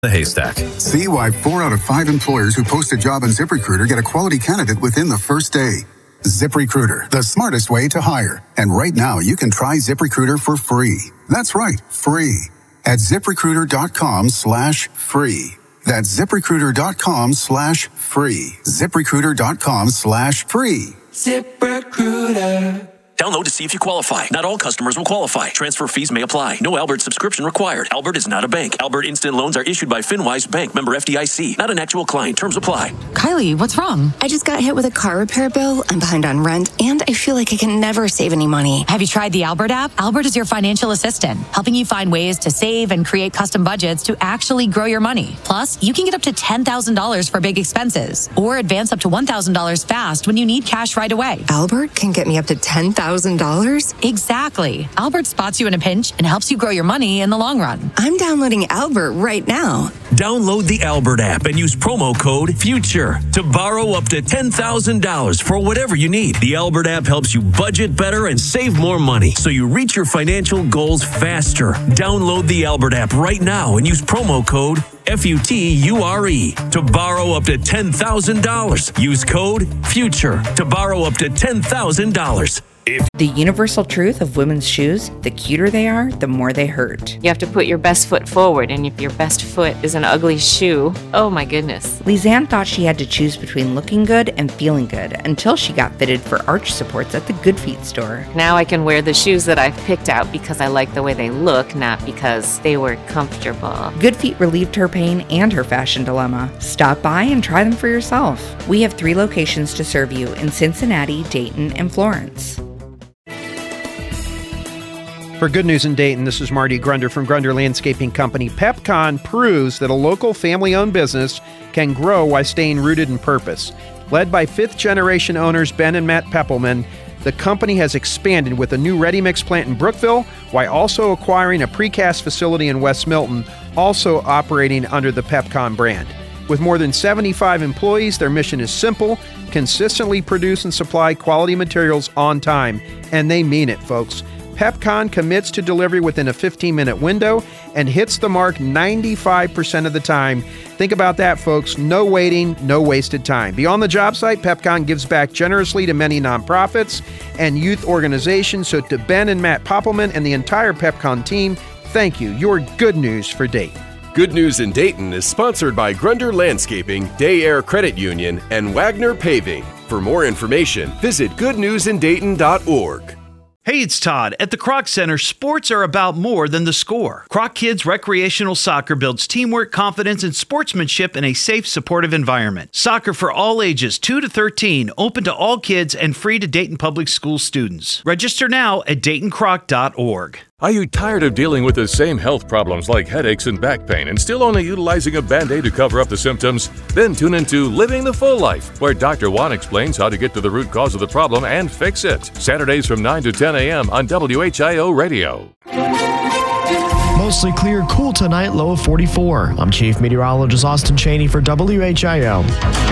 the haystack. See why 4 out of 5 employers who post a job on ZipRecruiter get a quality candidate within the first day. ZipRecruiter, the smartest way to hire. And right now, you can try ZipRecruiter for free. That's right, free. At ZipRecruiter.com/free. That's ZipRecruiter.com/free. ZipRecruiter.com/free. ZipRecruiter. Download to see if you qualify. Not all customers will qualify. Transfer fees may apply. No Albert subscription required. Albert is not a bank. Albert Instant Loans are issued by FinWise Bank, member FDIC. Not an actual client. Terms apply. Kylie, what's wrong? I just got hit with a car repair bill. I'm behind on rent, and I feel like I can never save any money. Have you tried the Albert app? Albert is your financial assistant, helping you find ways to save and create custom budgets to actually grow your money. Plus, you can get up to $10,000 for big expenses, or advance up to $1,000 fast when you need cash right away. Albert can get me up to $10,000? Exactly. Albert spots you in a pinch and helps you grow your money in the long run. I'm downloading Albert right now. Download the Albert app and use promo code FUTURE to borrow up to $10,000 for whatever you need. The Albert app helps you budget better and save more money so you reach your financial goals faster. Download the Albert app right now and use promo code FUTURE to borrow up to $10,000. Use code FUTURE to borrow up to $10,000. The universal truth of women's shoes, the cuter they are, the more they hurt. You have to put your best foot forward, and if your best foot is an ugly shoe, oh my goodness. Lisanne thought she had to choose between looking good and feeling good until she got fitted for arch supports at the Good Feet store. Now I can wear the shoes that I've picked out because I like the way they look, not because they were comfortable. Good Feet relieved her pain and her fashion dilemma. Stop by and try them for yourself. We have 3 locations to serve you in Cincinnati, Dayton, and Florence. For Good News in Dayton, this is Marty Grunder from Grunder Landscaping Company. PepCon proves that a local family-owned business can grow while staying rooted in purpose. Led by 5th-generation owners Ben and Matt Peppelman, the company has expanded with a new ready-mix plant in Brookville while also acquiring a precast facility in West Milton, also operating under the PepCon brand. With more than 75 employees, their mission is simple: consistently produce and supply quality materials on time. And they mean it, folks. PepCon commits to delivery within a 15-minute window and hits the mark 95% of the time. Think about that, folks. No waiting, no wasted time. Beyond the job site, PepCon gives back generously to many nonprofits and youth organizations. So to Ben and Matt Poppelman and the entire PepCon team, thank you. You're good news for Dayton. Good News in Dayton is sponsored by Grunder Landscaping, Day Air Credit Union, and Wagner Paving. For more information, visit goodnewsindayton.org. Hey, it's Todd. At the Kroc Center, sports are about more than the score. Kroc Kids Recreational Soccer builds teamwork, confidence, and sportsmanship in a safe, supportive environment. Soccer for all ages, 2 to 13, open to all kids and free to Dayton Public School students. Register now at DaytonKroc.org. Are you tired of dealing with the same health problems like headaches and back pain and still only utilizing a Band-Aid to cover up the symptoms? Then tune into Living the Full Life, where Dr. Juan explains how to get to the root cause of the problem and fix it. Saturdays from 9 to 10 a.m. on WHIO Radio. Mostly clear, cool tonight, low of 44. I'm Chief Meteorologist Austin Cheney for WHIO.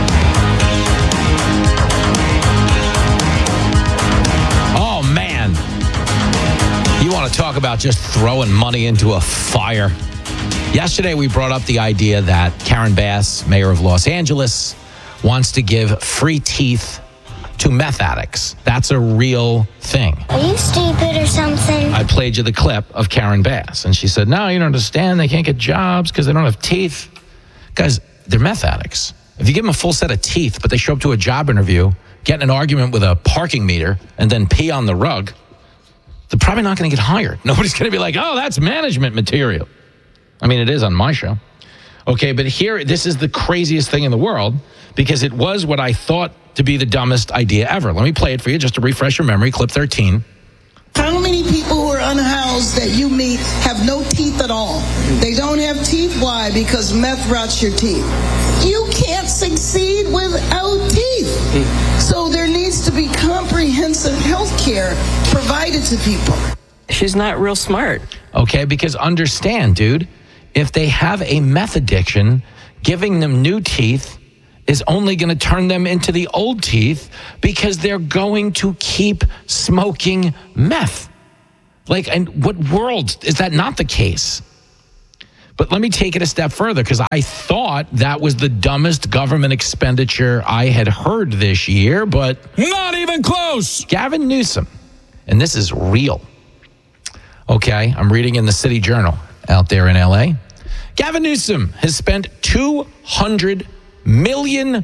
You want to talk about just throwing money into a fire. Yesterday, we brought up the idea that Karen Bass, mayor of Los Angeles, wants to give free teeth to meth addicts. That's a real thing. Are you stupid or something? I played you the clip of Karen Bass, and she said, no, you don't understand. They can't get jobs because they don't have teeth. Guys, they're meth addicts. If you give them a full set of teeth, but they show up to a job interview, get in an argument with a parking meter, and then pee on the rug, they're probably not going to get hired. Nobody's going to be like, oh, that's management material. I mean, it is on my show. Okay, but here, this is the craziest thing in the world because it was what I thought to be the dumbest idea ever. Let me play it for you just to refresh your memory. Clip 13. How many people who are unhoused that you meet have no teeth at all? They don't have teeth. Why? Because meth rots your teeth. You can't succeed without teeth. So there needs to be comprehensive health care provided to people. She's not real smart. Okay, because understand, dude, if they have a meth addiction, giving them new teeth is only going to turn them into the old teeth because they're going to keep smoking meth. Like, and what world is that not the case? But let me take it a step further, because I thought that was the dumbest government expenditure I had heard this year, but not even close. Gavin Newsom, and this is real. Okay, I'm reading in the City Journal out there in L.A. Gavin Newsom has spent $200 million.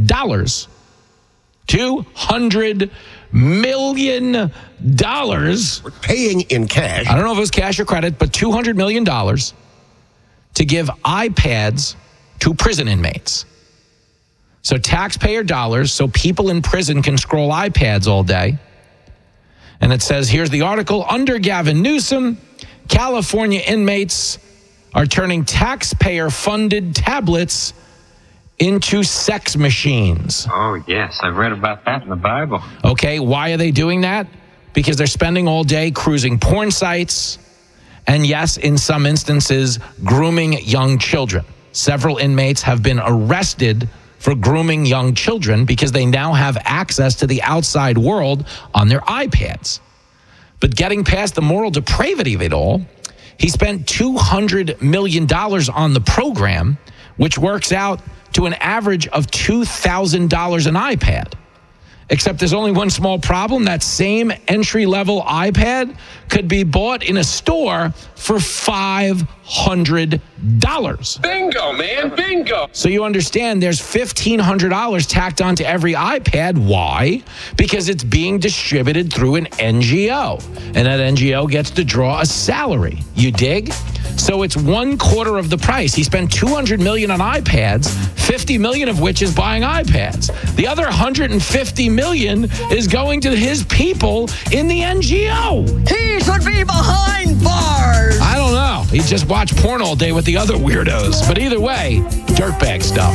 $200 million. We're paying in cash. I don't know if it was cash or credit, but $200 million to give iPads to prison inmates. So taxpayer dollars, so people in prison can scroll iPads all day. And it says, here's the article, under Gavin Newsom, California inmates are turning taxpayer-funded tablets into sex machines. Oh, yes, I've read about that in the Bible. Okay, why are they doing that? Because they're spending all day cruising porn sites, and yes, in some instances, grooming young children. Several inmates have been arrested for grooming young children because they now have access to the outside world on their iPads. But getting past the moral depravity of it all, he spent $200 million on the program, which works out to an average of $2,000 an iPad. Except there's only one small problem. That same entry-level iPad could be bought in a store for $500. Bingo, man, bingo. So you understand there's $1,500 tacked onto every iPad. Why? Because it's being distributed through an NGO. And that NGO gets to draw a salary. You dig? So it's 1/4 of the price. He spent $200 million on iPads, $50 million of which is buying iPads. The other $150 million is going to his people in the NGO. He should be behind bars. I don't know. He just watched porn all day with the other weirdos. But either way, dirtbag stuff.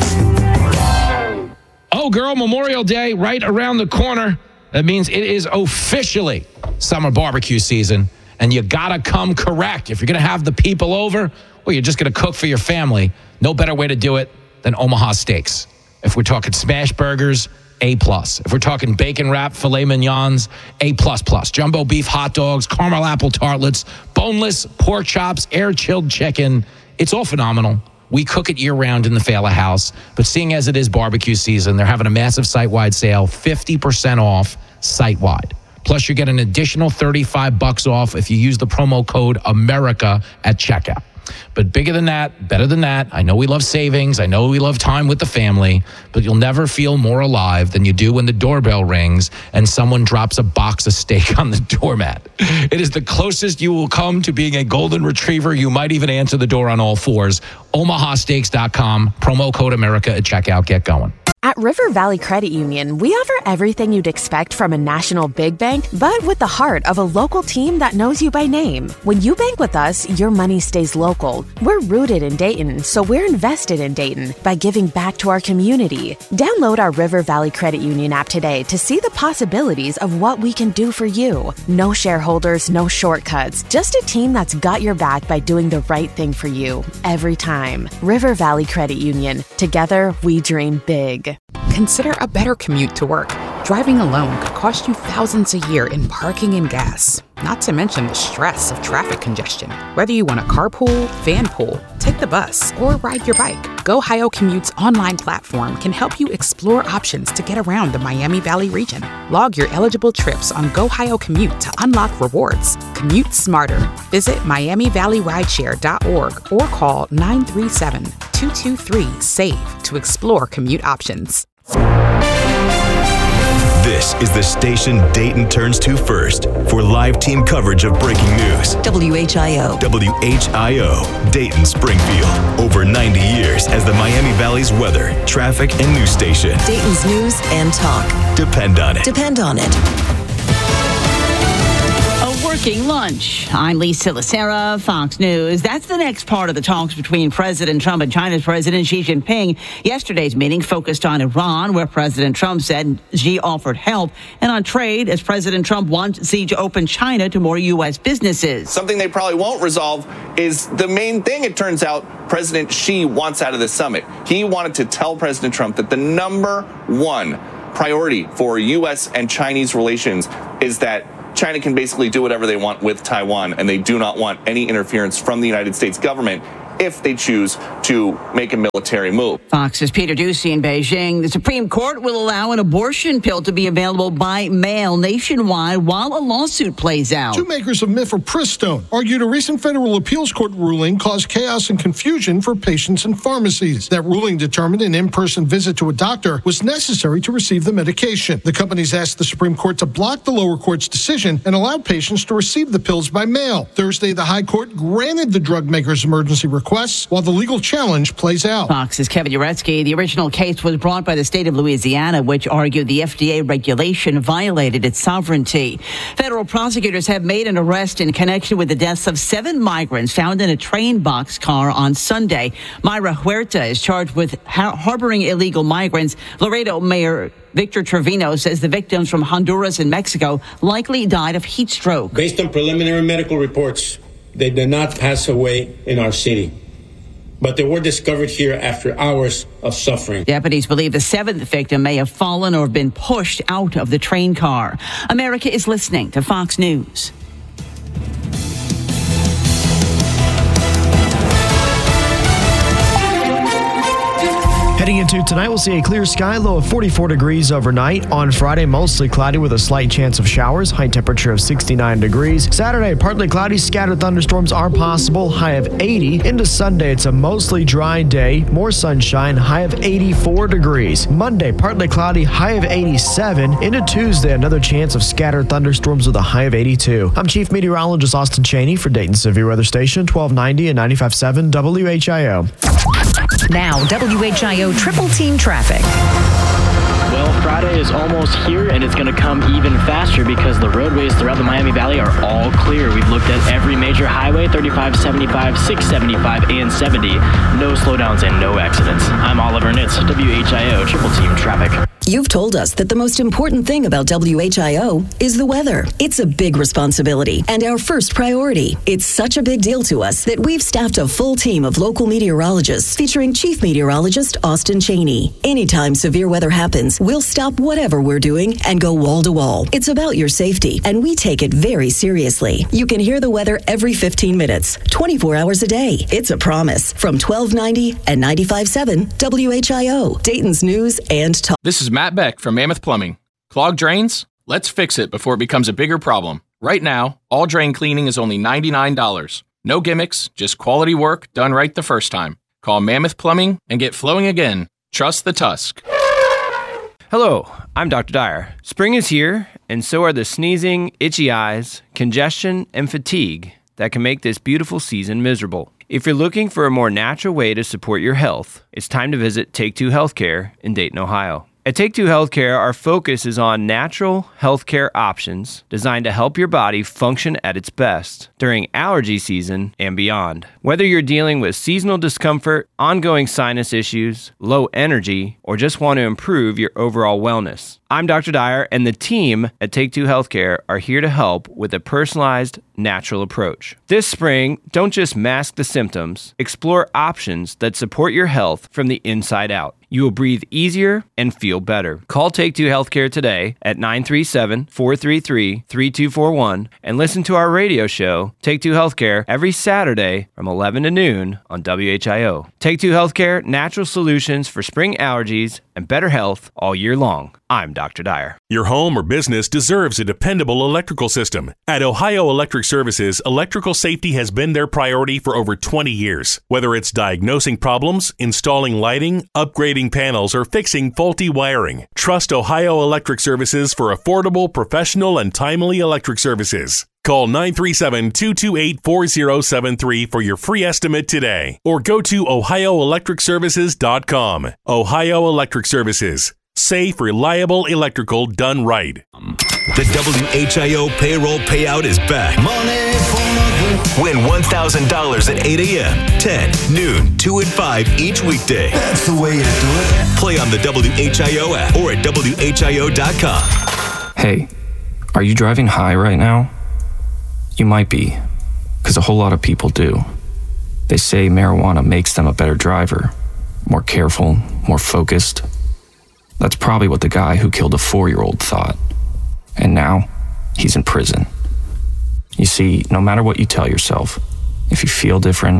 Oh, girl, Memorial Day right around the corner. That means it is officially summer barbecue season. And you gotta come correct. If you're gonna have the people over, well, you're just gonna cook for your family. No better way to do it than Omaha Steaks. If we're talking smash burgers, A+. If we're talking bacon wrap, filet mignons, A++. Jumbo beef hot dogs, caramel apple tartlets, boneless pork chops, air-chilled chicken. It's all phenomenal. We cook it year-round in the Fala House. But seeing as it is barbecue season, they're having a massive site-wide sale, 50% off site-wide. Plus, you get an additional $35 off if you use the promo code AMERICA at checkout. But bigger than that, better than that, I know we love savings. I know we love time with the family, but you'll never feel more alive than you do when the doorbell rings and someone drops a box of steak on the doormat. It is the closest you will come to being a golden retriever. You might even answer the door on all fours. OmahaSteaks.com, promo code AMERICA at checkout. Get going. At River Valley Credit Union, we offer everything you'd expect from a national big bank, but with the heart of a local team that knows you by name. When you bank with us, your money stays local. We're rooted in Dayton, so we're invested in Dayton by giving back to our community. Download our River Valley Credit Union app today to see the possibilities of what we can do for you. No shareholders, no shortcuts, just a team that's got your back by doing the right thing for you every time. River Valley Credit Union. Together, we dream big. Consider a better commute to work. Driving alone could cost you thousands a year in parking and gas, not to mention the stress of traffic congestion. Whether you want to carpool, van pool, take the bus, or ride your bike, GoHio Commute's online platform can help you explore options to get around the Miami Valley region. Log your eligible trips on GoHio Commute to unlock rewards. Commute smarter. Visit MiamiValleyRideshare.org or call 937-223-SAVE to explore commute options. This is the station Dayton turns to first for live team coverage of breaking news. WHIO. WHIO, Dayton, Springfield. Over 90 years as the Miami Valley's weather, traffic, and news station. Dayton's news and talk. Depend on it. Depend on it. Working lunch. I'm Lisa Lacera, Fox News. That's the next part of the talks between President Trump and China's President Xi Jinping. Yesterday's meeting focused on Iran, where President Trump said Xi offered help, and on trade, as President Trump wants Xi to open China to more U.S. businesses. Something they probably won't resolve is the main thing, it turns out, President Xi wants out of this summit. He wanted to tell President Trump that the number one priority for U.S. and Chinese relations is that China can basically do whatever they want with Taiwan, and they do not want any interference from the United States government if they choose to make a military move. Fox's Peter Doocy in Beijing. The Supreme Court will allow an abortion pill to be available by mail nationwide while a lawsuit plays out. Two makers of mifepristone argued a recent federal appeals court ruling caused chaos and confusion for patients and pharmacies. That ruling determined an in-person visit to a doctor was necessary to receive the medication. The companies asked the Supreme Court to block the lower court's decision and allow patients to receive the pills by mail. Thursday, the High Court granted the drug makers' emergency requests while the legal challenge plays out. Fox's Kevin Uretsky. The original case was brought by the state of Louisiana, which argued the FDA regulation violated its sovereignty. Federal prosecutors have made an arrest in connection with the deaths of 7 migrants found in a train boxcar on Sunday. Mayra Huerta is charged with harboring illegal migrants. Laredo Mayor Victor Trevino says the victims from Honduras and Mexico likely died of heat stroke. Based on preliminary medical reports, they did not pass away in our city, but they were discovered here after hours of suffering. Deputies believe the 7th victim may have fallen or been pushed out of the train car. America is listening to Fox News. Heading into tonight, we'll see a clear sky, low of 44 degrees overnight. On Friday, mostly cloudy with a slight chance of showers, high temperature of 69 degrees. Saturday, partly cloudy, scattered thunderstorms are possible, high of 80. Into Sunday, it's a mostly dry day, more sunshine, high of 84 degrees. Monday, partly cloudy, high of 87. Into Tuesday, another chance of scattered thunderstorms with a high of 82. I'm Chief Meteorologist Austin Cheney for Dayton Severe Weather Station, 1290 and 95.7 WHIO. Now, WHIO Triple Team Traffic. Well, Friday is almost here, and it's going to come even faster because the roadways throughout the Miami Valley are all clear. We've looked at every major highway, 35, 75, 675, and 70. No slowdowns and no accidents. I'm Oliver Nitz, WHIO Triple Team Traffic. You've told us that the most important thing about WHIO is the weather. It's a big responsibility and our first priority. It's such a big deal to us that we've staffed a full team of local meteorologists featuring Chief Meteorologist Austin Cheney. Anytime severe weather happens, we'll stop whatever we're doing and go wall to wall. It's about your safety, and we take it very seriously. You can hear the weather every 15 minutes, 24 hours a day. It's a promise. From 1290 and 95.7 WHIO, Dayton's News and Talk. This is Matt Beck from Mammoth Plumbing. Clogged drains? Let's fix it before it becomes a bigger problem. Right now, all drain cleaning is only $99. No gimmicks, just quality work done right the first time. Call Mammoth Plumbing and get flowing again. Trust the Tusk. Hello, I'm Dr. Dyer. Spring is here, and so are the sneezing, itchy eyes, congestion, and fatigue that can make this beautiful season miserable. If you're looking for a more natural way to support your health, it's time to visit Take Two Healthcare in Dayton, Ohio. At Take Two Healthcare, our focus is on natural healthcare options designed to help your body function at its best during allergy season and beyond. Whether you're dealing with seasonal discomfort, ongoing sinus issues, low energy, or just want to improve your overall wellness, I'm Dr. Dyer, and the team at Take Two Healthcare are here to help with a personalized, natural approach. This spring, don't just mask the symptoms, explore options that support your health from the inside out. You will breathe easier and feel better. Call Take Two Healthcare today at 937-433-3241 and listen to our radio show, Take Two Healthcare, every Saturday from 11 to noon on WHIO. Take Two Healthcare, natural solutions for spring allergies and better health all year long. I'm Dr. Dyer. Your home or business deserves a dependable electrical system. At Ohio Electric Services, electrical safety has been their priority for over 20 years. Whether it's diagnosing problems, installing lighting, upgrading panels, or fixing faulty wiring, trust Ohio Electric Services for affordable, professional, and timely electric services. Call 937-228-4073 for your free estimate today, or go to ohioelectricservices.com. Ohio Electric Services. Safe, reliable electrical done right. The WHIO payroll payout is back. Win $1,000 at 8 a.m., 10, noon, 2 and 5 each weekday. That's the way you do it. Play on the WHIO app or at WHIO.com. Hey, are you driving high right now? You might be, because a whole lot of people do. They say marijuana makes them a better driver, more careful, more focused. That's probably what the guy who killed a 4-year-old thought. And now, he's in prison. You see, no matter what you tell yourself, if you feel different,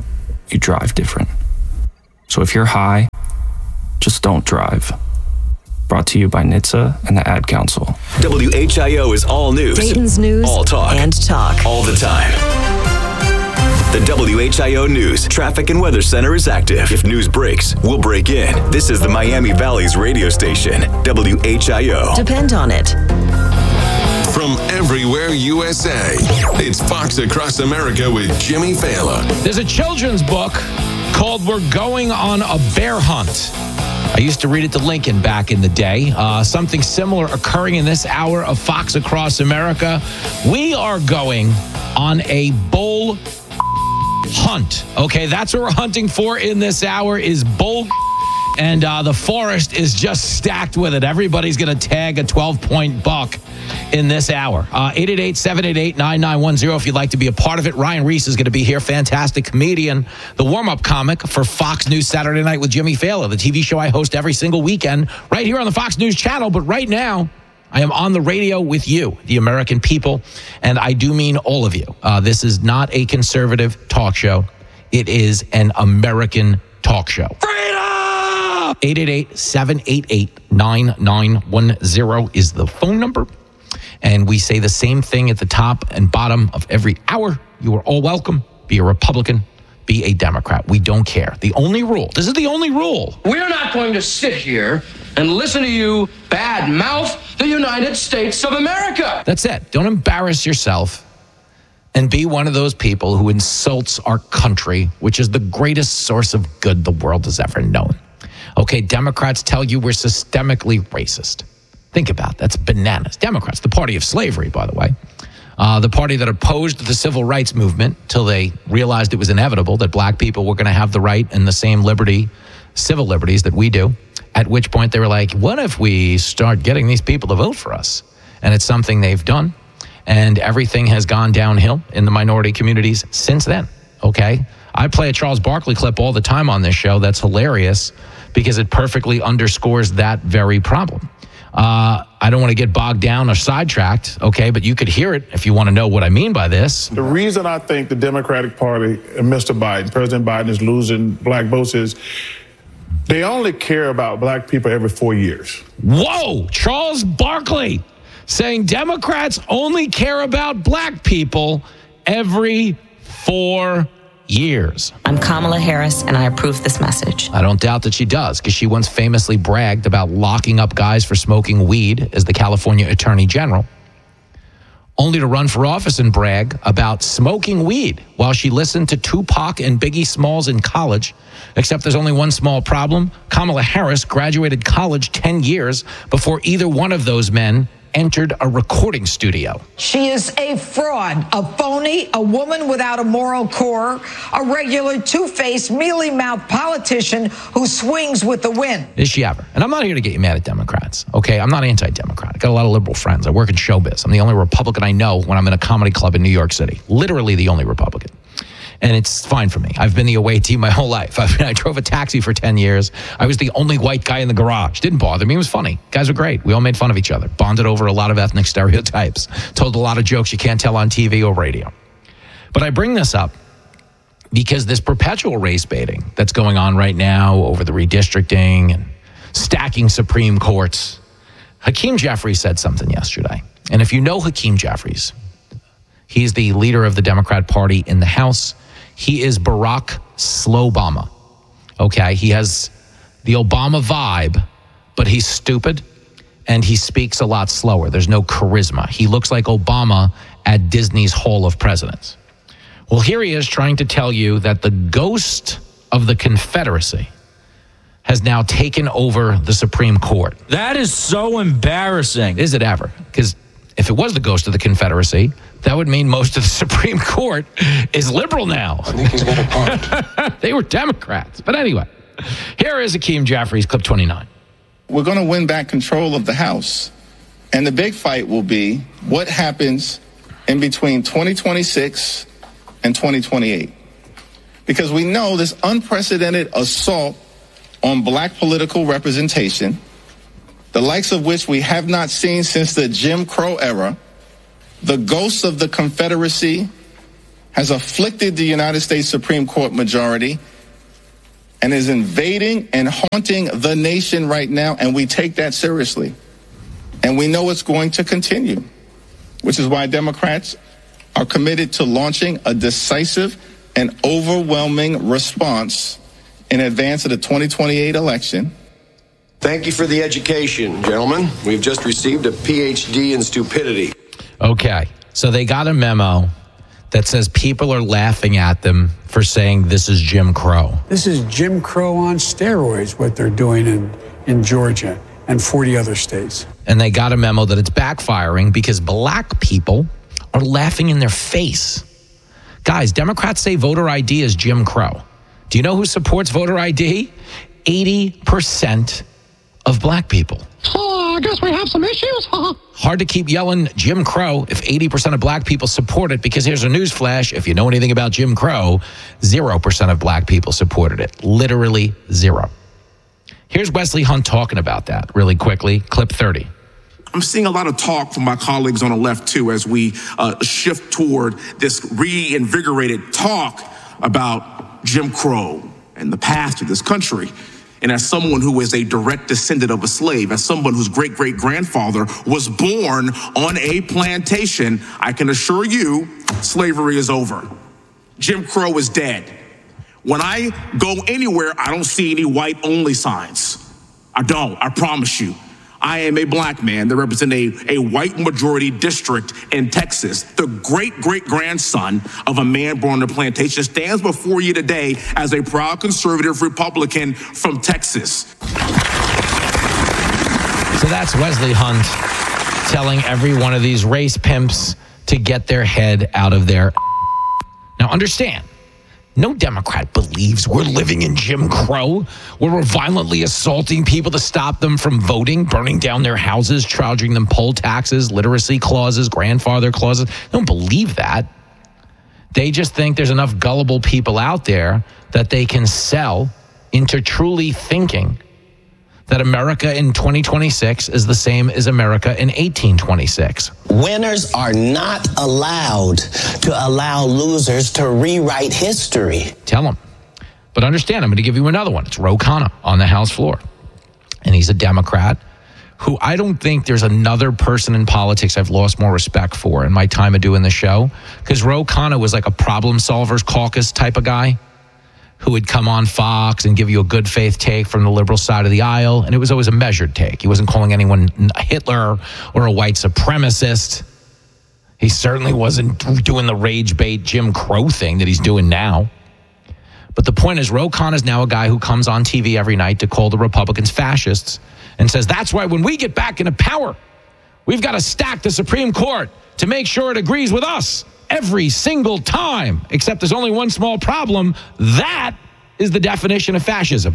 you drive different. So if you're high, just don't drive. Brought to you by NHTSA and the Ad Council. WHIO is all news. Dayton's news all talk. And talk. All the time. The WHIO News Traffic and Weather Center is active. If news breaks, we'll break in. This is the Miami Valley's radio station, WHIO. Depend on it. From everywhere USA, it's Fox Across America with Jimmy Fallon. There's a children's book called We're Going on a Bear Hunt. I used to read it to Lincoln back in the day. Something similar occurring in this hour of Fox Across America. We are going on a bull hunt. Okay, that's what we're hunting for in this hour is bull. And the forest is just stacked with it. Everybody's going to tag a 12-point buck in this hour. 888-788-9910 if you'd like to be a part of it. Ryan Reese is going to be here. Fantastic comedian. The warm-up comic for Fox News Saturday Night with Jimmy Fallon, the TV show I host every single weekend right here on the Fox News channel. But right now, I am on the radio with you, the American people, and I do mean all of you. This is not a conservative talk show. It is an American talk show. Freedom! 888-788-9910 is the phone number. And we say the same thing at the top and bottom of every hour. You are all welcome. Be a Republican. Be a Democrat. We don't care. The only rule, this is the only rule. We're not going to sit here and listen to you badmouth the United States of America. That's it. Don't embarrass yourself and be one of those people who insults our country, which is the greatest source of good the world has ever known. Okay, Democrats tell you we're systemically racist. Think about it. That's bananas. Democrats, the party of slavery, by the way. The party that opposed the civil rights movement till they realized it was inevitable that black people were going to have the right and the same civil liberties that we do. At which point they were like, what if we start getting these people to vote for us? And it's something they've done. And everything has gone downhill in the minority communities since then. Okay? I play a Charles Barkley clip all the time on this show. That's hilarious because it perfectly underscores that very problem. I don't want to get bogged down or sidetracked, okay, but you could hear it if you want to know what I mean by this. The reason I think the Democratic Party and Mr. Biden, President Biden, is losing black votes is they only care about black people every 4 years. Whoa, Charles Barkley saying Democrats only care about black people every 4 years. I'm Kamala Harris, and I approve this message. I don't doubt that she does, because she once famously bragged about locking up guys for smoking weed as the California Attorney General, only to run for office and brag about smoking weed while she listened to Tupac and Biggie Smalls in college. Except there's only one small problem. Kamala Harris graduated college 10 years before either one of those men entered a recording studio. She is a fraud, a phony, a woman without a moral core, a regular two-faced, mealy-mouthed politician who swings with the wind. Is she ever? And I'm not here to get you mad at Democrats, okay? I'm not anti-Democrat. I got a lot of liberal friends. I work in showbiz. I'm the only Republican I know when I'm in a comedy club in New York City. Literally the only Republican. And it's fine for me. I've been the away team my whole life. I drove a taxi for 10 years. I was the only white guy in the garage. Didn't bother me. It was funny. Guys were great. We all made fun of each other. Bonded over a lot of ethnic stereotypes. Told a lot of jokes you can't tell on TV or radio. But I bring this up because this perpetual race baiting that's going on right now over the redistricting and stacking Supreme Courts. Hakeem Jeffries said something yesterday. And if you know Hakeem Jeffries, he's the leader of the Democrat Party in the House. He is Barack Slowbama, okay? He has the Obama vibe, but he's stupid, and he speaks a lot slower. There's no charisma. He looks like Obama at Disney's Hall of Presidents. Well, here he is trying to tell you that the ghost of the Confederacy has now taken over the Supreme Court. That is so embarrassing. Is it ever? Because if it was the ghost of the Confederacy, that would mean most of the Supreme Court is liberal now. I think he's got a point. They were Democrats. But anyway, here is Hakeem Jeffries, clip 29. We're going to win back control of the House. And the big fight will be what happens in between 2026 and 2028. Because we know this unprecedented assault on black political representation, the likes of which we have not seen since the Jim Crow era, the ghost of the Confederacy has afflicted the United States Supreme Court majority and is invading and haunting the nation right now, and we take that seriously. And we know it's going to continue, which is why Democrats are committed to launching a decisive and overwhelming response in advance of the 2028 election. Thank you for the education, gentlemen. We've just received a PhD in stupidity. Okay, so they got a memo that says people are laughing at them for saying this is Jim Crow. This is Jim Crow on steroids, what they're doing in Georgia and 40 other states. And they got a memo that it's backfiring because black people are laughing in their face. Guys, Democrats say voter ID is Jim Crow. Do you know who supports voter ID? 80% of black people. Oh, I guess we have some issues. Hard to keep yelling Jim Crow if 80% of black people support it, because here's a news flash. If you know anything about Jim Crow, 0% of black people supported it. Literally 0. Here's Wesley Hunt talking about that really quickly. Clip 30. I'm seeing a lot of talk from my colleagues on the left, too, as we shift toward this reinvigorated talk about Jim Crow and the past of this country. And as someone who is a direct descendant of a slave, as someone whose great-great-grandfather was born on a plantation, I can assure you slavery is over. Jim Crow is dead. When I go anywhere, I don't see any white-only signs. I don't, I promise you. I am a black man that represents a white majority district in Texas. The great-great-grandson of a man born on a plantation stands before you today as a proud conservative Republican from Texas. So that's Wesley Hunt telling every one of these race pimps to get their head out of their. Now understand, no Democrat believes we're living in Jim Crow, where we're violently assaulting people to stop them from voting, burning down their houses, charging them poll taxes, literacy clauses, grandfather clauses. They don't believe that. They just think there's enough gullible people out there that they can sell into truly thinking that America in 2026 is the same as America in 1826. Winners are not allowed to allow losers to rewrite history. Tell them. But understand, I'm going to give you another one. It's Ro Khanna on the House floor. And he's a Democrat who I don't think there's another person in politics I've lost more respect for in my time of doing the show. Because Ro Khanna was like a problem solvers caucus type of guy who would come on Fox and give you a good faith take from the liberal side of the aisle. And it was always a measured take. He wasn't calling anyone Hitler or a white supremacist. He certainly wasn't doing the rage bait Jim Crow thing that he's doing now. But the point is, Ro Khanna is now a guy who comes on TV every night to call the Republicans fascists and says, that's why when we get back into power, we've got to stack the Supreme Court to make sure it agrees with us every single time, except there's only one small problem. That is the definition of fascism.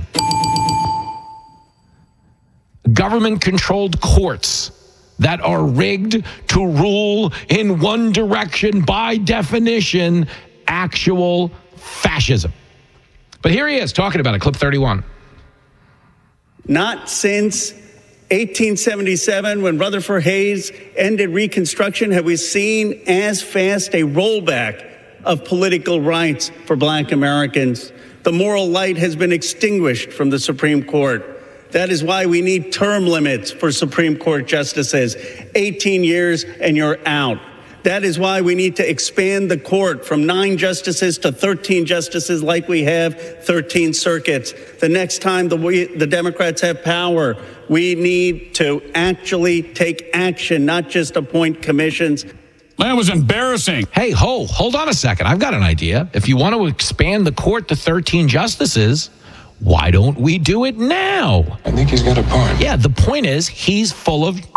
Government-controlled courts that are rigged to rule in one direction, by definition, actual fascism. But here he is talking about it, clip 31. Not since 1877, when Rutherford Hayes ended Reconstruction, have we seen as fast a rollback of political rights for black Americans. The moral light has been extinguished from the Supreme Court. That is why we need term limits for Supreme Court justices. 18 years and you're out. That is why we need to expand the court from 9 justices to 13 justices, like we have 13 circuits. The next time the Democrats have power, we need to actually take action, not just appoint commissions. That was embarrassing. Hey, hold on a second. I've got an idea. If you want to expand the court to 13 justices, why don't we do it now? I think he's got a point. Yeah, the point is he's full of...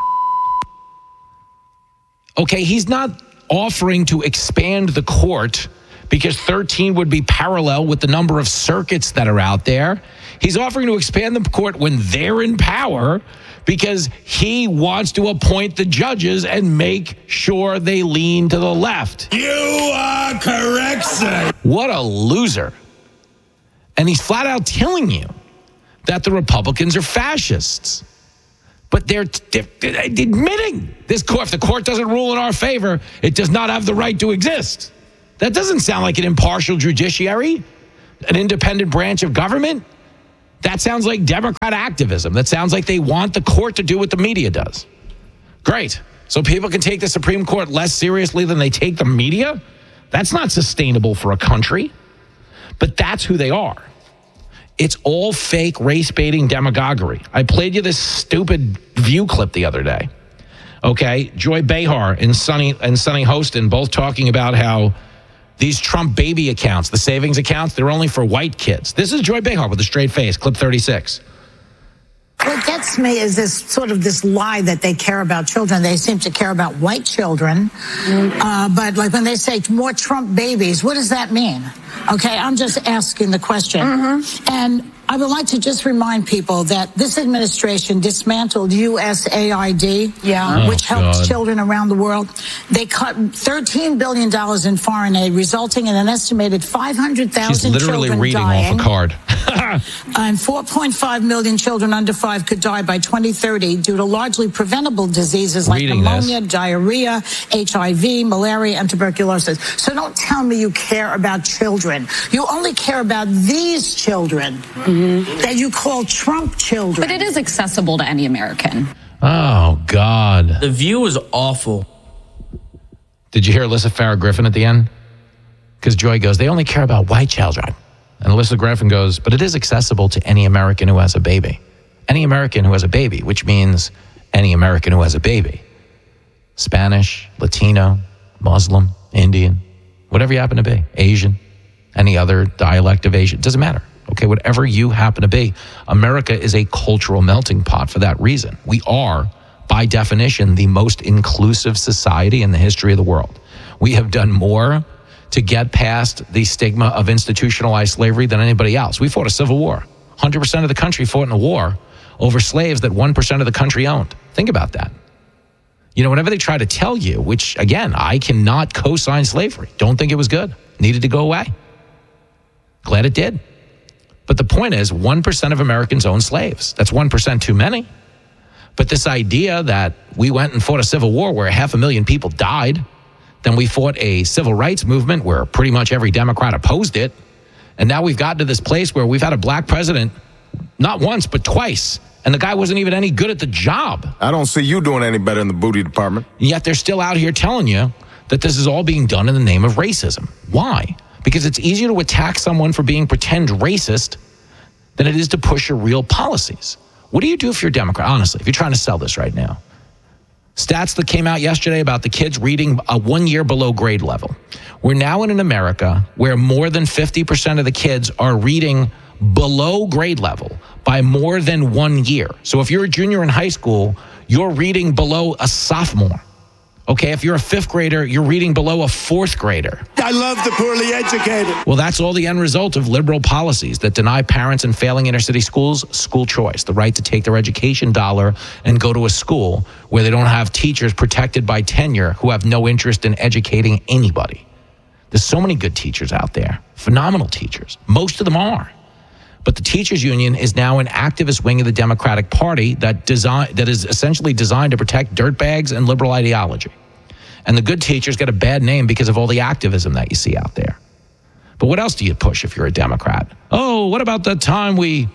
Okay, he's not offering to expand the court because 13 would be parallel with the number of circuits that are out there. He's offering to expand the court when they're in power because he wants to appoint the judges and make sure they lean to the left. You are correct, sir. What a loser. And he's flat out telling you that the Republicans are fascists. But they're admitting this court, if the court doesn't rule in our favor, it does not have the right to exist. That doesn't sound like an impartial judiciary, an independent branch of government. That sounds like Democrat activism. That sounds like they want the court to do what the media does. Great. So people can take the Supreme Court less seriously than they take the media? That's not sustainable for a country. But that's who they are. It's all fake race-baiting demagoguery. I played you this stupid View clip the other day. Okay, Joy Behar and Sonny Hostin both talking about how these Trump baby accounts, the savings accounts, they're only for white kids. This is Joy Behar with a straight face, clip 36. What gets me is this lie that they care about children. They seem to care about white children. But like when they say more Trump babies, what does that mean? Okay, I'm just asking the question. And I would like to just remind people that this administration dismantled USAID, which helps children around the world. They cut $13 billion in foreign aid, resulting in an estimated 500,000 children dying. She's literally reading off a card. And 4.5 million children under 5 could die by 2030 due to largely preventable diseases like pneumonia, diarrhea, HIV, malaria, and tuberculosis. So don't tell me you care about children. You only care about these children that you call Trump children. But it is accessible to any American. Oh, God. The View is awful. Did you hear Alyssa Farah Griffin at the end? Because Joy goes, they only care about white children. And Alyssa Griffin goes, but it is accessible to any American who has a baby. Any American who has a baby, which means any American who has a baby. Spanish, Latino, Muslim, Indian, whatever you happen to be, Asian, any other dialect of Asian, doesn't matter. Okay, whatever you happen to be. America is a cultural melting pot for that reason. We are, by definition, the most inclusive society in the history of the world. We have done more to get past the stigma of institutionalized slavery than anybody else. We fought a civil war. 100% of the country fought in a war over slaves that 1% of the country owned. Think about that. You know, whenever they try to tell you, which, again, I cannot co-sign slavery. Don't think it was good. Needed to go away. Glad it did. But the point is, 1% of Americans own slaves. That's 1% too many. But this idea that we went and fought a civil war where 500,000 people died, then we fought a civil rights movement where pretty much every Democrat opposed it, and now we've gotten to this place where we've had a black president not once, but twice, and the guy wasn't even any good at the job. I don't see you doing any better in the booty department. And yet they're still out here telling you that this is all being done in the name of racism. Why? Because it's easier to attack someone for being pretend racist than it is to push your real policies. What do you do if you're a Democrat? Honestly, if you're trying to sell this right now. Stats that came out yesterday about the kids reading 1 year below grade level. We're now in an America where more than 50% of the kids are reading below grade level by more than 1 year. So if you're a junior in high school, you're reading below a sophomore. Okay, if you're a fifth grader, you're reading below a fourth grader. I love the poorly educated. Well, that's all the end result of liberal policies that deny parents in failing inner city schools school choice, the right to take their education dollar and go to a school where they don't have teachers protected by tenure who have no interest in educating anybody. There's so many good teachers out there, phenomenal teachers. Most of them are. But the teachers union is now an activist wing of the Democratic Party that is essentially designed to protect dirtbags and liberal ideology. And the good teachers get a bad name because of all the activism that you see out there. But what else do you push if you're a Democrat? Oh, what about the time we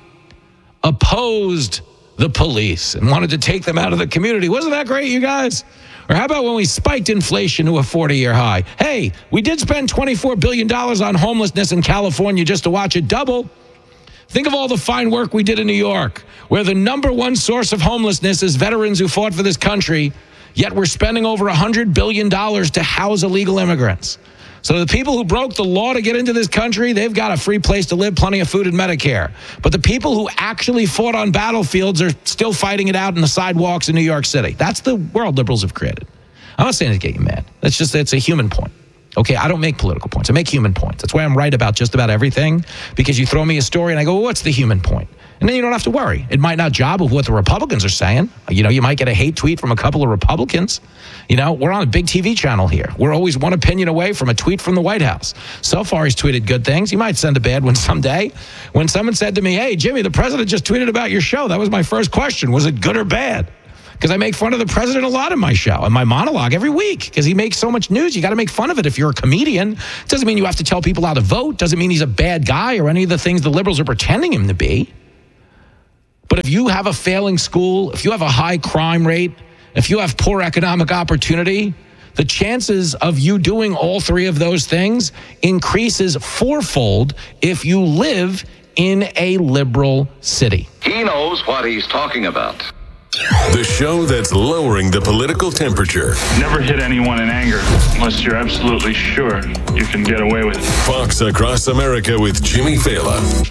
opposed the police and wanted to take them out of the community? Wasn't that great, you guys? Or how about when we spiked inflation to a 40-year high? Hey, we did spend $24 billion on homelessness in California just to watch it double. Think of all the fine work we did in New York, where the number one source of homelessness is veterans who fought for this country, yet we're spending over $100 billion to house illegal immigrants. So the people who broke the law to get into this country, they've got a free place to live, plenty of food and Medicare. But the people who actually fought on battlefields are still fighting it out in the sidewalks in New York City. That's the world liberals have created. I'm not saying to get you mad. It's a human point. Okay, I don't make political points. I make human points. That's why I'm right about just about everything, because you throw me a story and I go, well, what's the human point? And then you don't have to worry. It might not jibe with what the Republicans are saying. You know, you might get a hate tweet from a couple of Republicans. You know, we're on a big TV channel here. We're always one opinion away from a tweet from the White House. So far, he's tweeted good things. He might send a bad one someday. When someone said to me, hey, Jimmy, the president just tweeted about your show. That was my first question. Was it good or bad? because I make fun of the president a lot in my show and my monologue every week because he makes so much news. You got to make fun of it if you're a comedian. Doesn't mean you have to tell people how to vote. Doesn't mean he's a bad guy or any of the things the liberals are pretending him to be. But if you have a failing school, if you have a high crime rate, if you have poor economic opportunity, the chances of you doing all three of those things increases fourfold if you live in a liberal city. He knows what he's talking about. The show that's lowering the political temperature. Never hit anyone in anger unless you're absolutely sure you can get away with it. Fox Across America with Jimmy Fallon.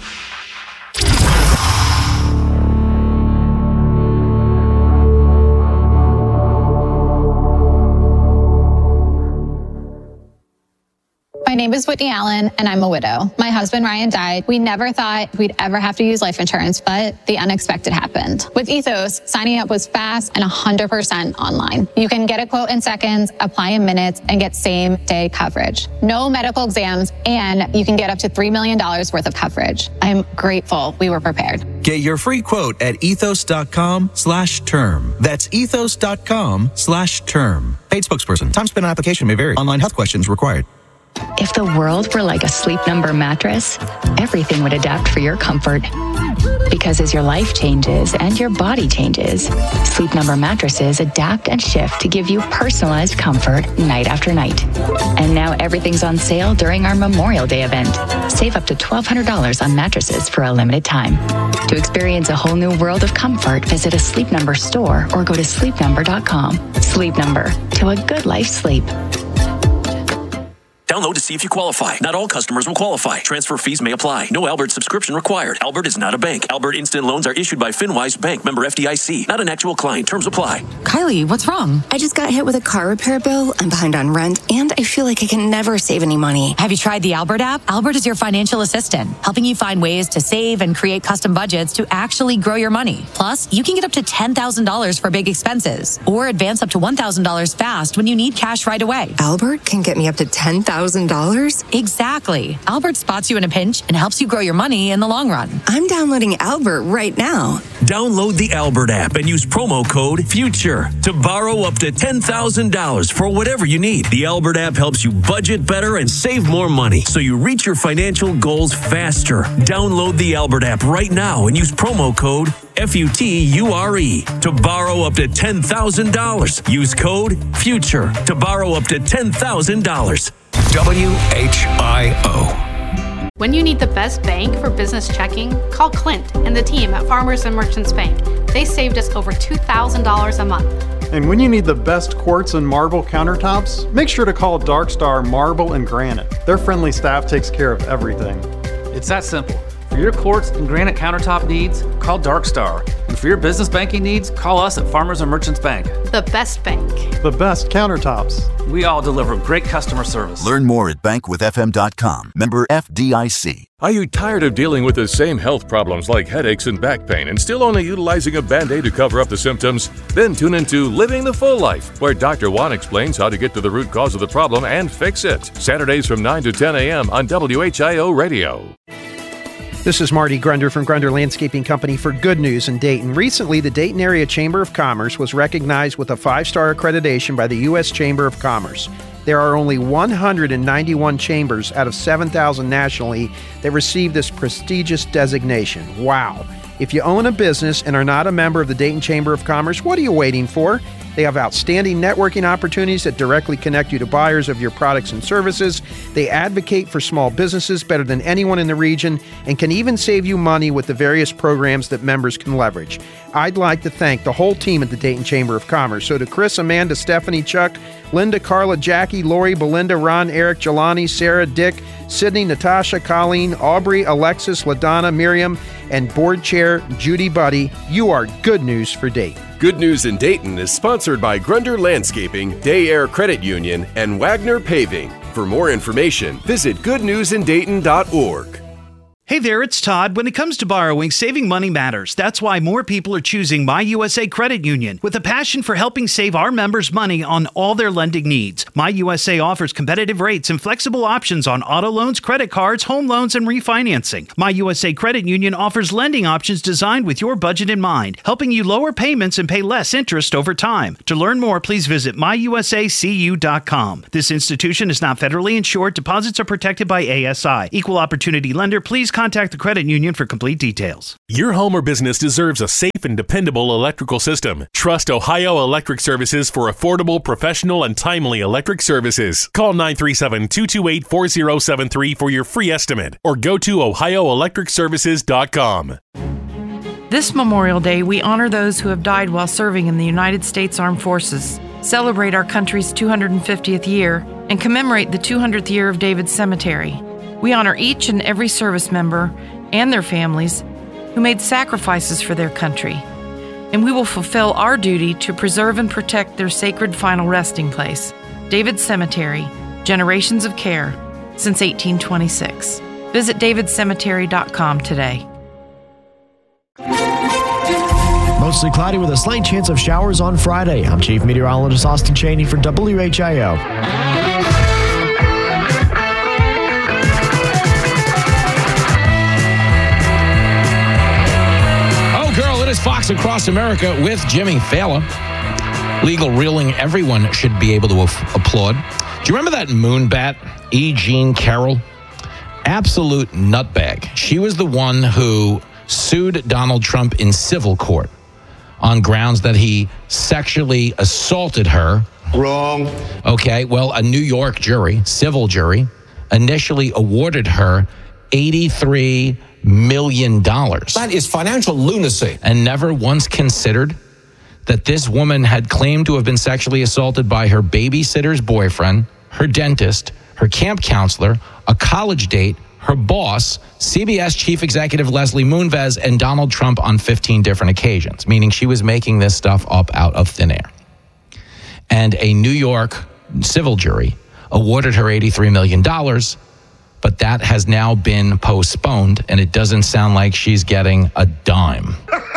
My name is Whitney Allen, and I'm a widow. My husband, Ryan, died. We never thought we'd ever have to use life insurance, but the unexpected happened. With Ethos, signing up was fast and 100% online. You can get a quote in seconds, apply in minutes, and get same-day coverage. No medical exams, and you can get up to $3 million worth of coverage. I'm grateful we were prepared. Get your free quote at ethos.com/term. That's ethos.com/term. Paid spokesperson. Time spent on application may vary. Online health questions required. If the world were like a Sleep Number mattress, everything would adapt for your comfort. Because as your life changes and your body changes, Sleep Number mattresses adapt and shift to give you personalized comfort night after night. And now everything's on sale during our Memorial Day event. Save up to $1,200 on mattresses for a limited time. To experience a whole new world of comfort, visit a Sleep Number store or go to sleepnumber.com. Sleep Number, to a good life sleep. Download to see if you qualify. Not all customers will qualify. Transfer fees may apply. No Albert subscription required. Albert is not a bank. Albert Instant Loans are issued by FinWise Bank, member FDIC. Not an actual client. Terms apply. Kylie, what's wrong? I just got hit with a car repair bill. I'm behind on rent, and I feel like I can never save any money. Have you tried the Albert app? Albert is your financial assistant, helping you find ways to save and create custom budgets to actually grow your money. Plus, you can get up to $10,000 for big expenses, or advance up to $1,000 fast when you need cash right away. Albert can get me up to $10,000? Exactly. Albert spots you in a pinch and helps you grow your money in the long run. I'm downloading Albert right now. Download the Albert app and use promo code FUTURE to borrow up to $10,000 for whatever you need. The Albert app helps you budget better and save more money so you reach your financial goals faster. Download the Albert app right now and use promo code FUTURE to borrow up to $10,000. Use code FUTURE to borrow up to $10,000. WHIO. When you need the best bank for business checking, call Clint and the team at Farmers and Merchants Bank. They saved us over $2,000 a month. And when you need the best quartz and marble countertops, make sure to call Dark Star Marble and Granite. Their friendly staff takes care of everything. It's that simple. For your quartz and granite countertop needs, call Dark Star. And for your business banking needs, call us at Farmers and Merchants Bank. The best bank. The best countertops. We all deliver great customer service. Learn more at bankwithfm.com. Member FDIC. Are you tired of dealing with the same health problems like headaches and back pain and still only utilizing a Band-Aid to cover up the symptoms? Then tune into Living the Full Life, where Dr. Juan explains how to get to the root cause of the problem and fix it. Saturdays from 9 to 10 a.m. on WHIO Radio. This is Marty Grunder from Grunder Landscaping Company for Good News in Dayton. Recently, the Dayton Area Chamber of Commerce was recognized with a 5-star accreditation by the U.S. Chamber of Commerce. There are only 191 chambers out of 7,000 nationally that receive this prestigious designation. Wow. If you own a business and are not a member of the Dayton Chamber of Commerce, what are you waiting for? They have outstanding networking opportunities that directly connect you to buyers of your products and services. They advocate for small businesses better than anyone in the region and can even save you money with the various programs that members can leverage. I'd like to thank the whole team at the Dayton Chamber of Commerce. So to Chris, Amanda, Stephanie, Chuck, Linda, Carla, Jackie, Lori, Belinda, Ron, Eric, Jelani, Sarah, Dick, Sydney, Natasha, Colleen, Aubrey, Alexis, LaDonna, Miriam, and Board Chair Judy Buddy, you are good news for Dayton. Good News in Dayton is sponsored by Grunder Landscaping, Day Air Credit Union, and Wagner Paving. For more information, visit goodnewsindayton.org. Hey there, it's Todd. When it comes to borrowing, saving money matters. That's why more people are choosing My USA Credit Union with a passion for helping save our members money on all their lending needs. My USA offers competitive rates and flexible options on auto loans, credit cards, home loans, and refinancing. My USA Credit Union offers lending options designed with your budget in mind, helping you lower payments and pay less interest over time. To learn more, please visit myusacu.com. This institution is not federally insured. Deposits are protected by ASI. Equal opportunity lender. Please contact the credit union for complete details. Your home or business deserves a safe and dependable electrical system. Trust Ohio Electric Services for affordable, professional, and timely electric services. Call 937-228-4073 for your free estimate or go to ohioelectricservices.com. This Memorial Day, we honor those who have died while serving in the United States Armed Forces, celebrate our country's 250th year, and commemorate the 200th year of David Cemetery. We honor each and every service member and their families who made sacrifices for their country, and we will fulfill our duty to preserve and protect their sacred final resting place, David Cemetery, generations of care since 1826. Visit davidcemetery.com today. Mostly cloudy with a slight chance of showers on Friday. I'm Chief Meteorologist Austin Cheney for WHIO. Fox Across America with Jimmy Fallon. Legal reeling, everyone should be able to applaud. Do you remember that moon bat, E. Jean Carroll? Absolute nutbag. She was the one who sued Donald Trump in civil court on grounds that he sexually assaulted her. Wrong. Okay, well, a New York jury, civil jury, initially awarded her $83 million. That is financial lunacy. And never once considered that this woman had claimed to have been sexually assaulted by her babysitter's boyfriend, her dentist, her camp counselor, a college date, her boss, CBS chief executive Leslie Moonves, and Donald Trump on 15 different occasions, meaning she was making this stuff up out of thin air. And a New York civil jury awarded her $83 million, but that has now been postponed, and it doesn't sound like she's getting a dime.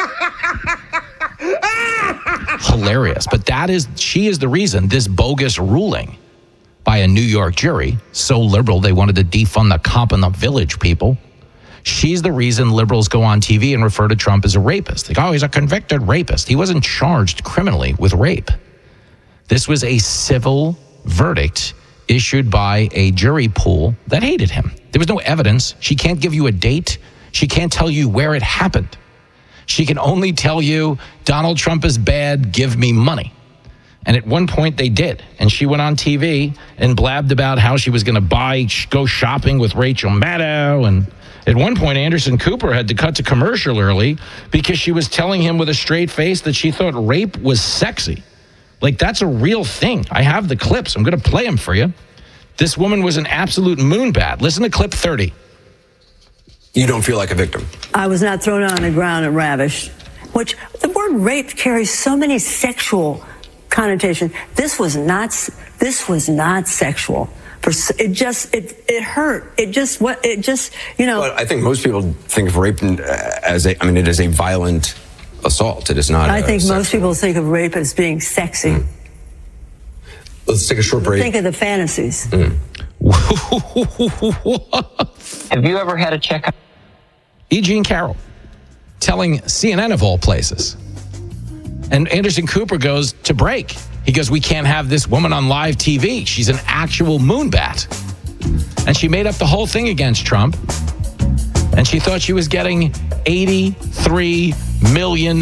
Hilarious. But she is the reason this bogus ruling by a New York jury, so liberal they wanted to defund the cop in the village people. She's the reason liberals go on TV and refer to Trump as a rapist. Like, oh, he's a convicted rapist. He wasn't charged criminally with rape. This was a civil verdict issued by a jury pool that hated him. There was no evidence. She can't give you a date. She can't tell you where it happened. She can only tell you, Donald Trump is bad, give me money. And at one point they did. And she went on TV and blabbed about how she was going to go shopping with Rachel Maddow. And at one point, Anderson Cooper had to cut to commercial early because she was telling him with a straight face that she thought rape was sexy. Like, that's a real thing. I have the clips. I'm going to play them for you. This woman was an absolute moonbat. Listen to clip 30. You don't feel like a victim? I was not thrown on the ground and ravished, which the word rape carries so many sexual connotations. This was not sexual. It hurt. It just, you know. Well, I think most people think of rape it is a violent assault. It is not. I think most people think of rape as being sexy. Let's take a short break. Think of the fantasies. Have you ever had a checkup? E. Jean Carroll telling CNN of all places. And Anderson Cooper goes to break. He goes, we can't have this woman on live TV. She's an actual moonbat. And she made up the whole thing against Trump. And she thought she was getting $83 million.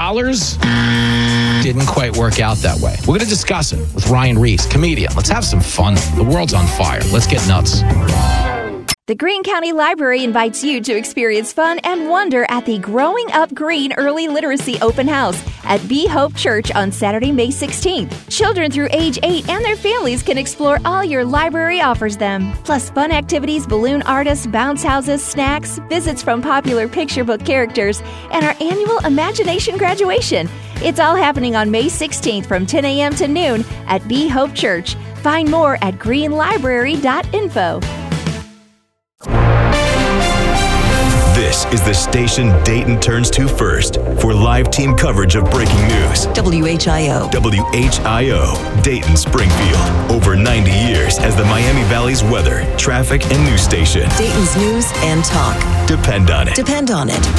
Didn't quite work out that way. We're going to discuss it with Ryan Reese, comedian. Let's have some fun. The world's on fire. Let's get nuts. The Greene County Library invites you to experience fun and wonder at the Growing Up Green Early Literacy Open House at Be Hope Church on Saturday, May 16th. Children through age 8 and their families can explore all your library offers them. Plus fun activities, balloon artists, bounce houses, snacks, visits from popular picture book characters, and our annual Imagination graduation. It's all happening on May 16th from 10 a.m. to noon at Be Hope Church. Find more at greenlibrary.info. This is the station Dayton turns to first for live team coverage of breaking news. WHIO. WHIO, Dayton, Springfield. Over 90 years as the Miami Valley's weather, traffic, and news station. Dayton's news and talk. Depend on it. Depend on it.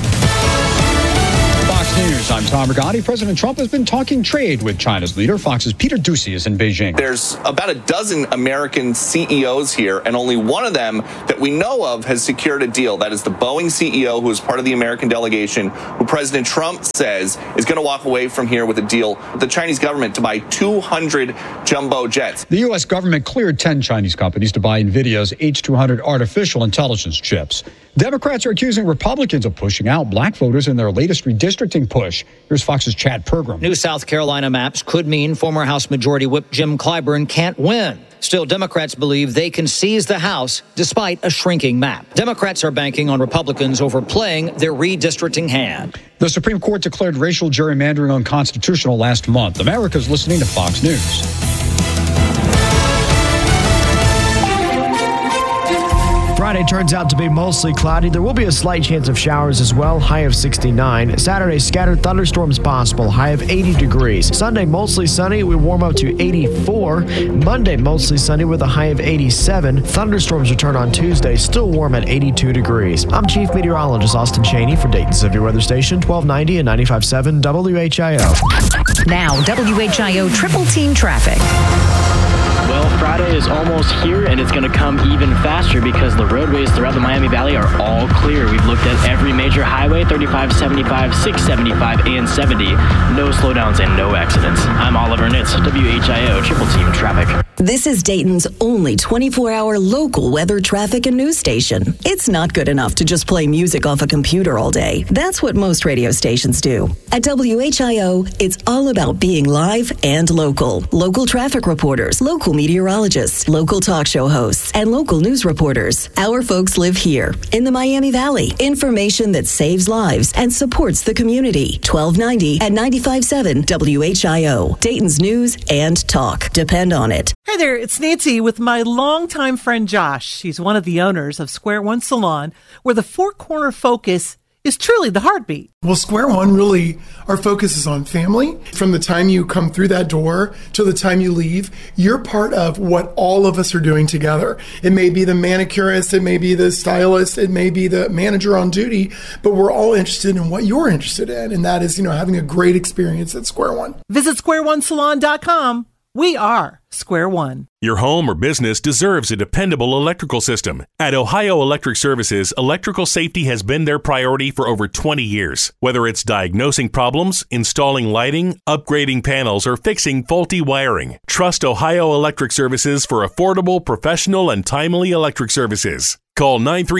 Fox News, I'm Tom Rigotti. President Trump has been talking trade with China's leader. Fox's Peter Doocy is in Beijing. There's about a dozen American CEOs here, and only one of them that we know of has secured a deal. That is the Boeing CEO, who is part of the American delegation, who President Trump says is going to walk away from here with a deal with the Chinese government to buy 200 jumbo jets. The U.S. government cleared 10 Chinese companies to buy NVIDIA's H200 artificial intelligence chips. Democrats are accusing Republicans of pushing out black voters in their latest redistricting push. Here's Fox's Chad Pergram. New South Carolina maps could mean former House Majority Whip Jim Clyburn can't win. Still, Democrats believe they can seize the House despite a shrinking map. Democrats are banking on Republicans overplaying their redistricting hand. The Supreme Court declared racial gerrymandering unconstitutional last month. America's listening to Fox News. Friday turns out to be mostly cloudy. There will be a slight chance of showers as well, high of 69. Saturday, scattered thunderstorms possible, high of 80 degrees. Sunday, mostly sunny. We warm up to 84. Monday, mostly sunny with a high of 87. Thunderstorms return on Tuesday, still warm at 82 degrees. I'm Chief Meteorologist Austin Cheney for Dayton Severe Weather Station, 1290 and 95.7 WHIO. Now, WHIO Triple Team Traffic. Well, Friday is almost here, and it's going to come even faster because the roadways throughout the Miami Valley are all clear. We've looked at every major highway, 35, 75, 675, and 70. No slowdowns and no accidents. I'm Oliver Nitz, WHIO Triple Team Traffic. This is Dayton's only 24-hour local weather, traffic, and news station. It's not good enough to just play music off a computer all day. That's what most radio stations do. At WHIO, it's all about being live and local. Local traffic reporters, local meteorologists, local talk show hosts, and local news reporters. Our folks live here in the Miami Valley. Information that saves lives and supports the community. 1290 and 95.7 WHIO. Dayton's news and talk. Depend on it. Hi there, it's Nancy with my longtime friend Josh. He's one of the owners of Square One Salon, where the four-corner focus is truly the heartbeat. Well, Square One, really, our focus is on family. From the time you come through that door to the time you leave, you're part of what all of us are doing together. It may be the manicurist, it may be the stylist, it may be the manager on duty, but we're all interested in what you're interested in, and that is, having a great experience at Square One. Visit squareonesalon.com. We are Square One. Your home or business deserves a dependable electrical system. At Ohio Electric Services, electrical safety has been their priority for over 20 years. Whether it's diagnosing problems, installing lighting, upgrading panels, or fixing faulty wiring, trust Ohio Electric Services for affordable, professional, and timely electric services. Call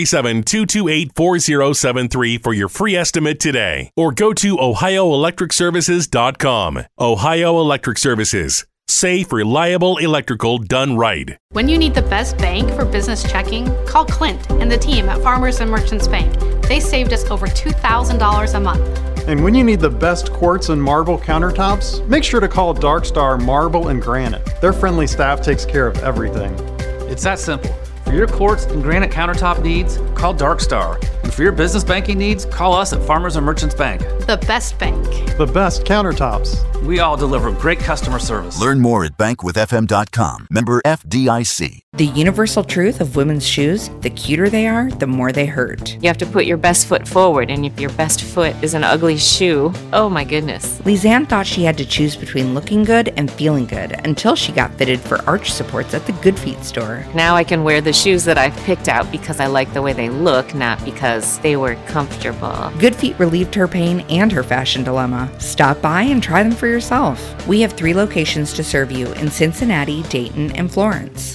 937-228-4073 for your free estimate today, or go to ohioelectricservices.com. Ohio Electric Services. Safe, reliable electrical done right. When you need the best bank for business checking, call Clint and the team at Farmers and Merchants Bank. They saved us over $2,000 a month. And when you need the best quartz and marble countertops, make sure to call Dark Star Marble and Granite. Their friendly staff takes care of everything. It's that simple. For your quartz and granite countertop needs, call Dark Star. And for your business banking needs, call us at Farmers and Merchants Bank. The best bank. The best countertops. We all deliver great customer service. Learn more at bankwithfm.com. Member FDIC. The universal truth of women's shoes, the cuter they are, the more they hurt. You have to put your best foot forward, and if your best foot is an ugly shoe, oh my goodness. Lisanne thought she had to choose between looking good and feeling good until she got fitted for arch supports at the Good Feet store. Now I can wear the shoes that I've picked out because I like the way they look, not because they were comfortable. Good Feet relieved her pain and her fashion dilemma. Stop by and try them for yourself. We have 3 locations to serve you in Cincinnati, Dayton, and Florence.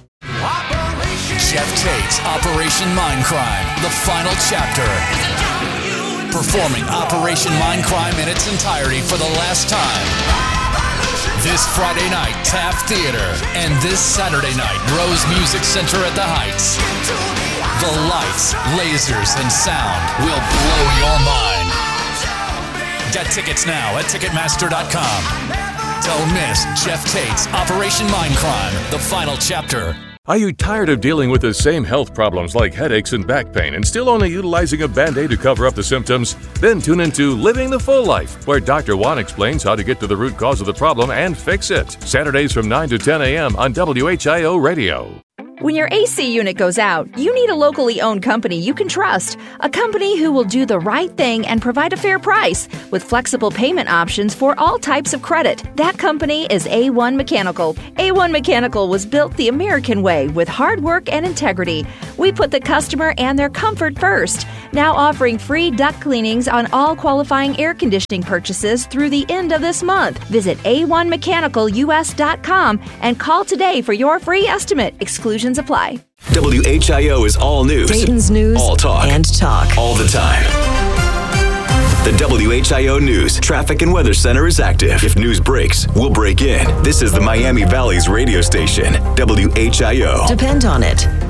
Jeff Tate's Operation Mindcrime, the final chapter. Performing Operation Mindcrime in its entirety for the last time. This Friday night, Taft Theater, and this Saturday night, Rose Music Center at the Heights. The lights, lasers, and sound will blow your mind. Get tickets now at Ticketmaster.com. Don't miss Jeff Tate's Operation Mindcrime, the final chapter. Are you tired of dealing with the same health problems like headaches and back pain and still only utilizing a Band-Aid to cover up the symptoms? Then tune into Living the Full Life, where Dr. Juan explains how to get to the root cause of the problem and fix it. Saturdays from 9 to 10 a.m. on WHIO Radio. When your AC unit goes out, you need a locally owned company you can trust. A company who will do the right thing and provide a fair price with flexible payment options for all types of credit. That company is A1 Mechanical. A1 Mechanical was built the American way with hard work and integrity. We put the customer and their comfort first. Now offering free duct cleanings on all qualifying air conditioning purchases through the end of this month. Visit a1mechanicalus.com and call today for your free estimate. Exclusions apply. WHIO is all news. Dayton's news. All talk. And talk. All the time. The WHIO News Traffic and Weather Center is active. If news breaks, we'll break in. This is the Miami Valley's radio station, WHIO. Depend on it.